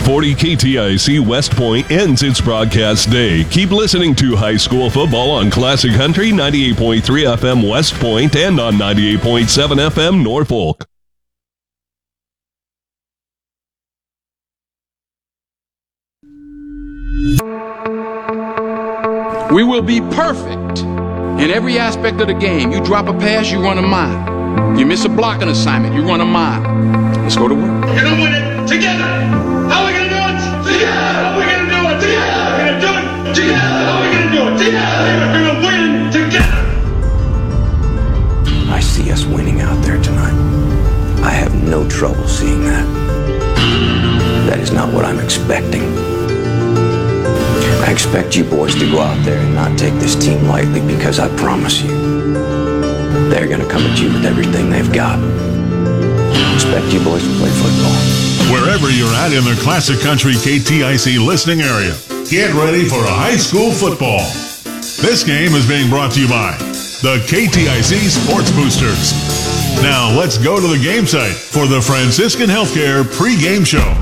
840 KTIC West Point ends its broadcast day. Keep listening to high school football on Classic Country 98.3 FM West Point and on 98.7 FM Norfolk. We will be perfect in every aspect of the game. You drop a pass, you run a mile. You miss a blocking assignment, you run a mile. Let's go to work. We're going to win it together. How are we going to do it? Together. How are we going to do it? Together. We're going to do it together. How are we going to do it? Together. We're going to win together. I see us winning out there tonight. I have no trouble seeing that. That is not what I'm expecting. I expect you boys to go out there and not take this team lightly, because I promise you, they're going to come at you with everything they've got. I expect you boys to play football. Wherever you're at in the Classic Country KTIC listening area, get ready for a high school football. This game is being brought to you by the KTIC Sports Boosters. Now let's go to the game site for the Franciscan Healthcare pregame show.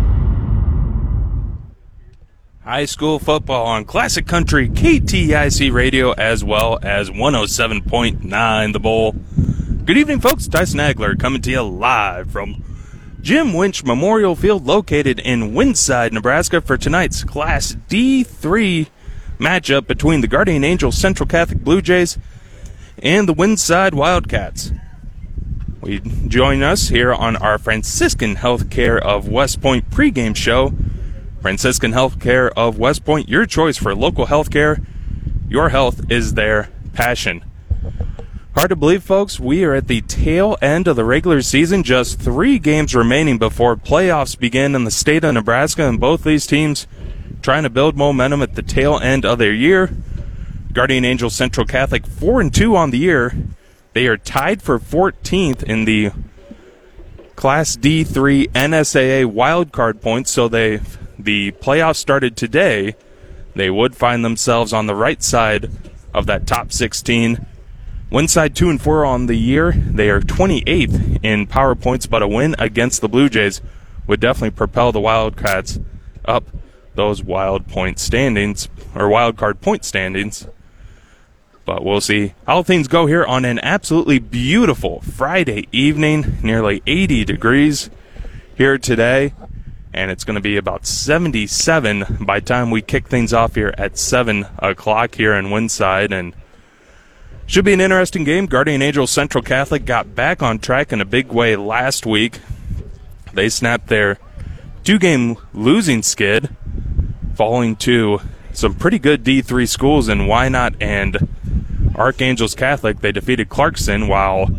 High school football on Classic Country KTIC Radio, as well as 107.9 The Bowl. Good evening, folks. Tyson Agler coming to you live from Jim Winch Memorial Field, located in Winside, Nebraska, for tonight's Class D3 matchup between the Guardian Angels Central Catholic Blue Jays and the Winside Wildcats. We join us here on our Franciscan Healthcare of West Point pregame show. Franciscan Healthcare of West Point, your choice for local healthcare. Your health is their passion. Hard to believe, folks, we are at the tail end of the regular season. Just 3 games remaining before playoffs begin in the state of Nebraska, and both these teams trying to build momentum at the tail end of their year. Guardian Angels Central Catholic 4-2 on the year. They are tied for 14th in the Class D3 NSAA wildcard points, so the playoffs started today. They would find themselves on the right side of that top 16. Winside 2-4 on the year. They are 28th in power points, but a win against the Blue Jays would definitely propel the Wildcats up those wild point standings, or wild card point standings. But we'll see how things go here on an absolutely beautiful Friday evening. Nearly 80 degrees here today, and it's going to be about 77 by the time we kick things off here at 7 o'clock here in Winside. And should be an interesting game. Guardian Angels Central Catholic got back on track in a big way last week. They snapped their 2-game losing skid, falling to some pretty good D3 schools in Wynot and Archangels Catholic. They defeated Clarkson, while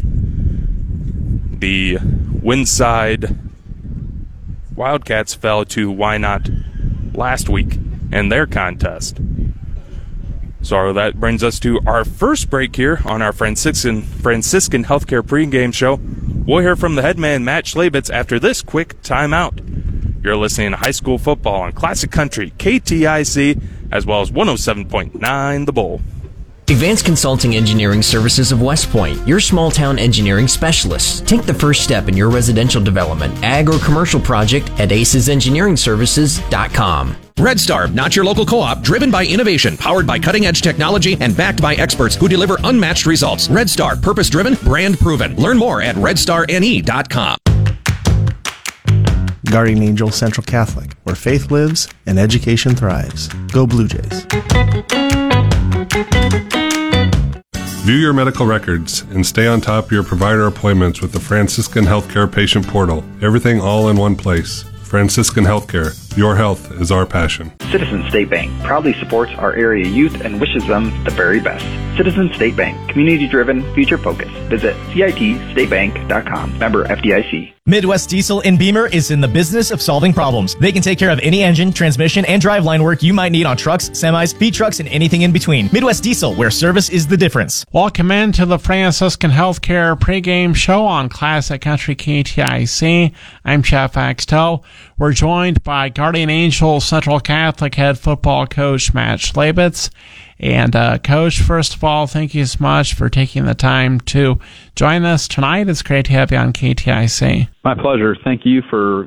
the Winside Wildcats fell to Wynot last week in their contest. So that brings us to our first break here on our Franciscan Healthcare pregame show. We'll hear from the head man, Matt Schlabitz, after this quick timeout. You're listening to High School Football on Classic Country KTIC, as well as 107.9 The Bowl. Advanced Consulting Engineering Services of West Point, your small town engineering specialists. Take the first step in your residential development, ag or commercial project at acesengineeringservices.com. Red Star, not your local co-op, driven by innovation, powered by cutting-edge technology, and backed by experts who deliver unmatched results. Red Star, purpose-driven, brand-proven. Learn more at redstarne.com. Guardian Angels Central Catholic, where faith lives and education thrives. Go Blue Jays. View your medical records and stay on top of your provider appointments with the Franciscan Healthcare Patient Portal. Everything all in one place. Franciscan Healthcare. Your health is our passion. Citizens State Bank proudly supports our area youth and wishes them the very best. Citizens State Bank. Community-driven, future-focused. Visit CITStateBank.com. Member FDIC. Midwest Diesel in Beamer is in the business of solving problems. They can take care of any engine, transmission, and driveline work you might need on trucks, semis, feed trucks, and anything in between. Midwest Diesel, where service is the difference. Welcome into the Franciscan Healthcare pregame show on Classic Country KTIC. I'm Jeff Axtell. We're joined by Guardian Angels Central Catholic head football coach Matt Schlabitz. And Coach, first of all, thank you so much for taking the time to join us tonight. It's great to have you on KTIC. My pleasure. Thank you for